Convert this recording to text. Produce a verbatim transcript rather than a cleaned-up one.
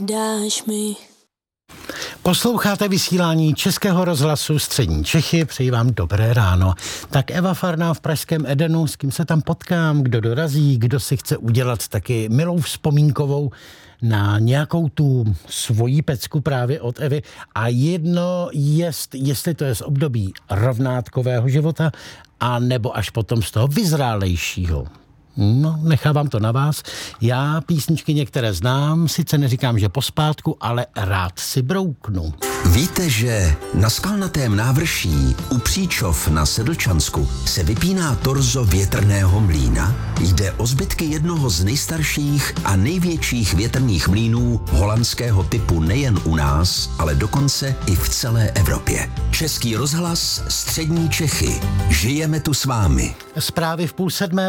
dáš mi. Posloucháte vysílání Českého rozhlasu Střední Čechy, přeji vám dobré ráno. Tak Eva Farná v pražském Edenu, s kým se tam potkám, kdo dorazí, kdo si chce udělat taky milou vzpomínkovou na nějakou tu svoji pecku právě od Evy. A jedno jest, jestli to je z období rovnátkového života, a nebo až potom z toho vyzrálejšího. No, nechávám to na vás. Já písničky některé znám, sice neříkám, že pospátku, ale rád si brouknu. Víte, že na skalnatém návrší u Příčov na Sedlčansku se vypíná torzo větrného mlýna? Jde o zbytky jednoho z nejstarších a největších větrných mlýnů holandského typu nejen u nás, ale dokonce i v celé Evropě. Český rozhlas Střední Čechy. Žijeme tu s vámi. Zprávy v půl sedmé.